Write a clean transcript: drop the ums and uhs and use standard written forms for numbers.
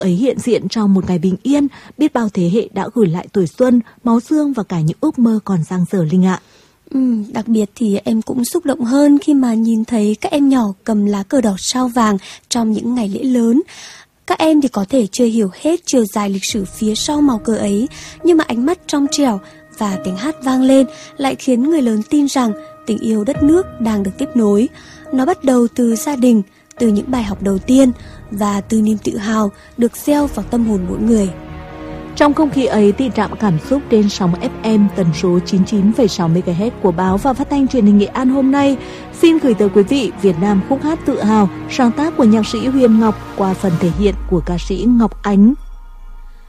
ấy hiện diện trong một ngày bình yên, biết bao thế hệ đã gửi lại tuổi xuân, máu xương và cả những ước mơ còn dang dở Linh ạ. Đặc biệt thì em cũng xúc động hơn khi mà nhìn thấy các em nhỏ cầm lá cờ đỏ sao vàng trong những ngày lễ lớn. Các em thì có thể chưa hiểu hết chiều dài lịch sử phía sau màu cờ ấy, nhưng mà ánh mắt trong trẻo và tiếng hát vang lên lại khiến người lớn tin rằng tình yêu đất nước đang được tiếp nối. Nó bắt đầu từ gia đình, từ những bài học đầu tiên và từ niềm tự hào được gieo vào tâm hồn mỗi người. Trong không khí ấy thì trạm cảm xúc trên sóng FM tần số 99,6 MHz của báo và phát thanh truyền hình Nghệ An hôm nay xin gửi tới quý vị Việt Nam khúc hát tự hào, sáng tác của nhạc sĩ Huyền Ngọc qua phần thể hiện của ca sĩ Ngọc Ánh.